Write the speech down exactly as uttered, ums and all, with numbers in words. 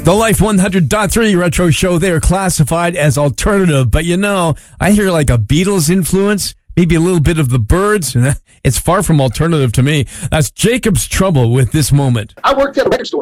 The Life one hundred point three Retro Show, they are classified as alternative, but you know, I hear like a Beatles influence, maybe a little bit of the Byrds, and it's far from alternative to me. That's Jacob's Trouble with This Moment. I worked at a record store.